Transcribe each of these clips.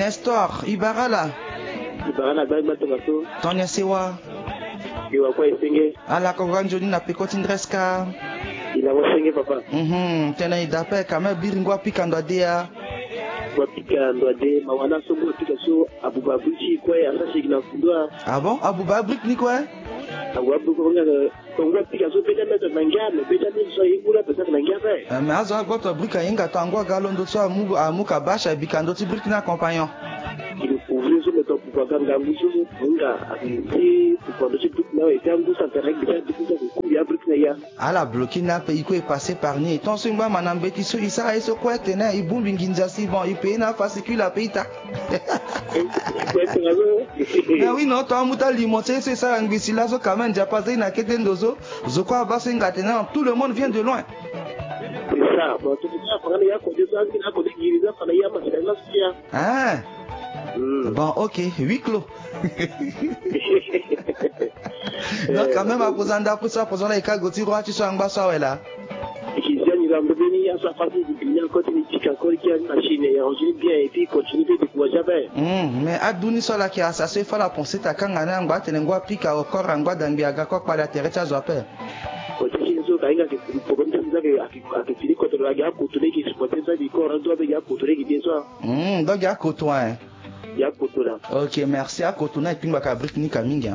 Nestor Ibarala Tonya Sewa Ala Koganjoni na Pekoti Ndreska papa. Tena idape kama biringwa pika ndwadea. Pika ndwade mawana songo pika so abubabuchi kwa asasi na kundwa. Ah bon, abubabrik ni quoi? Abubabu konga pika so peta meta nangame, peta ni so yikula pesa nangame. Mais azo agota brika inga tangwa galondo so amuka basha bikando ti brik na compagnon. Il ouvre so meto pour ganga musu nga aki pour dosi brik na et tangu sa terek bisa dikuta ku ya brik na ya. Ala bloqué na pays ko est passé par ni. Ton singba manambeti so isa eso ko tena ibumbi nginja si bon ipe na fascicule a peita. Mais oui non toi muta limonté c'est ça ngisi là so quand même déjà passé na ketendozo zo kwa baso ngatena tout le monde vient de loin. C'est ça. Bon tout ça prendre ya ko ça qui na ko digiriza kana ya masala sia. Ah. Bon, ok, huis clos. Donc, quand même, à poser un dap pour ça, pour ça, les cas, tu vois, tu sois en bas, ça, là. Il va me venir à sa partie du client, continue encore qui a une machine, et on dit bien, et puis continue de pouvoir jamais. Mais à Douni, ça, là, qui a ça, c'est fait la pensée, t'as qu'un an, quoi, t'es un gars, pique à corps, un gars, d'un biaga, quoi, par la terre, tu as appelé. Donc, il y a Cotoin. Ok, merci à Cotoin, et puis, ma cabrique, ni Kaminga.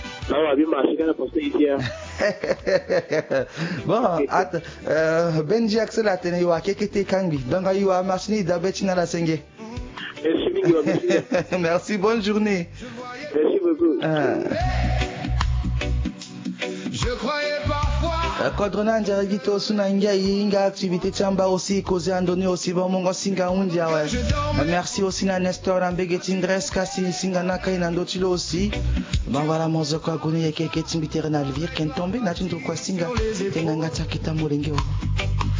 Bon, Benji Axel a tenu à Kekete Kangi, donc il y a machine d'Abetina la Senge. Merci, bonne journée. Merci beaucoup. Je croyais parfois. Kodrona Njarigito Sunanga Yinga activité Tchamba aussi, causé en donné aussi bon mon singa undia ouais. Merci aussi na Nestor Ambegeti Ndreska Singana Kainando Tilo aussi. Bon voilà mon zoko agoni yeke timbitera na vivre ken tombe na tinto kwa singa tenanga takita molenge.